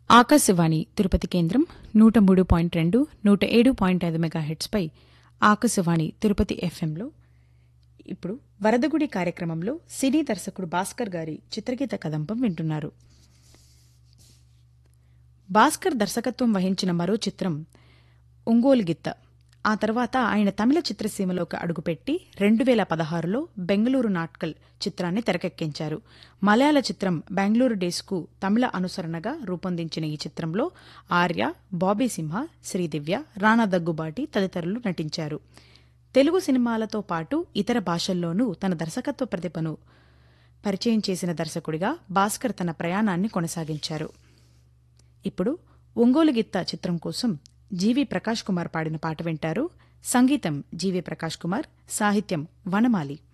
ఆకాశవాణి తిరుపతి కేంద్రం 103.2, 107.5 మెగాహెర్ట్స్పై ఆకాశవాణి తిరుపతి ఎఫ్ఎంలో ఇప్పుడు వరదగుడి కార్యక్రమంలో సినీ దర్శకుడు భాస్కర్ గారి చిత్రగీత కదంపం వింటున్నారు. భాస్కర్ దర్శకత్వం వహించిన మరో చిత్రం ఒంగోలు గిత్త. ఆ తర్వాత ఆయన తమిళ చిత్రసీమలోకి అడుగుపెట్టి 2016లో బెంగళూరు నాట్కల్ చిత్రాన్ని తెరకెక్కించారు. మలయాళ చిత్రం బెంగళూరు డేస్కు తమిళ అనుసరణగా రూపొందించిన ఈ చిత్రంలో ఆర్య, బాబీ సింహ, శ్రీదివ్య, రానా దగ్గుబాటి తదితరులు నటించారు. తెలుగు సినిమాలతో పాటు ఇతర భాషల్లోనూ తన దర్శకత్వ ప్రతిభను పరిచయం చేసిన దర్శకుడిగా భాస్కర్ తన ప్రయాణాన్ని కొనసాగించారు. ఇప్పుడు ఒంగోలు గిత్త చిత్రం కోసం జీవి ప్రకాష్ కుమార్ పాడిన పాట వింటారు. సంగీతం జీవి ప్రకాష్ కుమార్, సాహిత్యం వనమాలి.